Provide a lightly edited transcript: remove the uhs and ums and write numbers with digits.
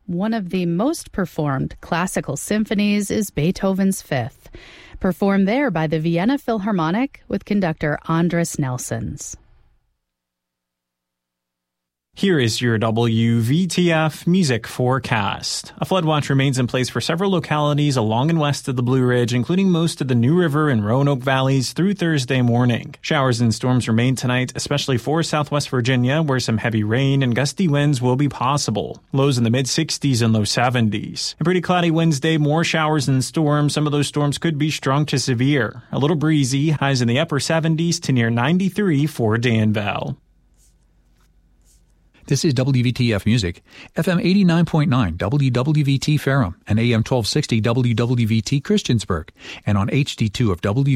One of the most performed classical symphonies is Beethoven's Fifth, performed there by the Vienna Philharmonic with conductor Andris Nelsons. Here is your WVTF music forecast. A flood watch remains in place for several localities along and west of the Blue Ridge, including most of the New River and Roanoke valleys through Thursday morning. Showers and storms remain tonight, especially for Southwest Virginia, where some heavy rain and gusty winds will be possible. Lows in the mid-60s and low 70s. A pretty cloudy Wednesday, more showers and storms. Some of those storms could be strong to severe. A little breezy, highs in the upper 70s to near 93 for Danville. This is WVTF Music, FM 89.9 WWVT Ferrum and AM 1260 WWVT Christiansburg, and on HD2 of WVTF.